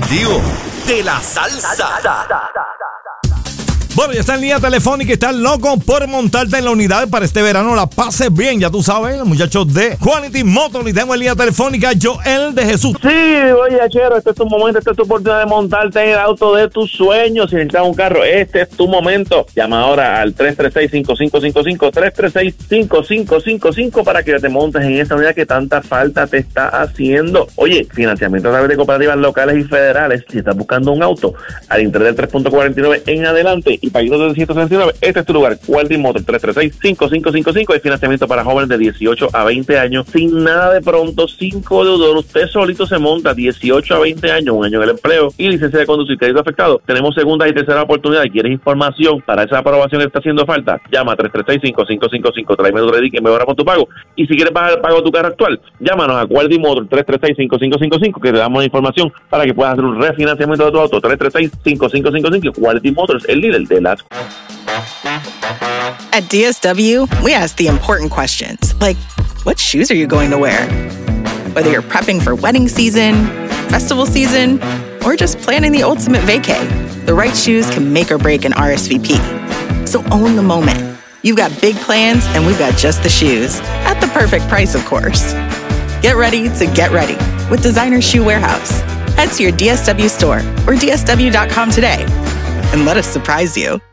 informativo de la salsa. Bueno, ya está en línea telefónica y está loco por montarte en la unidad para este verano. La pases bien, ya tú sabes, los muchachos de Quality Motors. Y tengo en línea telefónica Joel de Jesús. Sí, oye, Chero, este es tu momento, esta es tu oportunidad de montarte en el auto de tus sueños. Si necesitas un carro, este es tu momento. Llama ahora al 336-5555, 336-5555 para que te montes en esta unidad que tanta falta te está haciendo. Oye, financiamiento a través de cooperativas locales y federales. Si estás buscando un auto al interés del 3.49 en adelante y paguitos de 169, este es tu lugar. Quality Motors, 336-5555. Hay financiamiento para jóvenes de 18 a 20 años, sin nada de pronto, sin deudor. Usted solito se monta 18 a 20 años, un año en el empleo y licencia de conducir, crédito afectado. Tenemos segunda y tercera oportunidad. ¿Quieres información para esa aprobación que está haciendo falta? Llama a 336-5555. Tráeme tu crédito y mejora con tu pago. Y si quieres bajar el pago de tu carro actual, llámanos a Quality Motors, 336-5555, que te damos la información para que puedas hacer un refinanciamiento de tu auto. 336-5555. Quality Motors, el líder de las... At DSW, we ask the important questions, like, what shoes are you going to wear? Whether you're prepping for wedding season, festival season, or just planning the ultimate vacay, the right shoes can make or break an RSVP. So own the moment. You've got big plans, and we've got just the shoes. At the perfect price, of course. Get ready to get ready with Designer Shoe Warehouse. Head to your DSW store or DSW.com today and let us surprise you.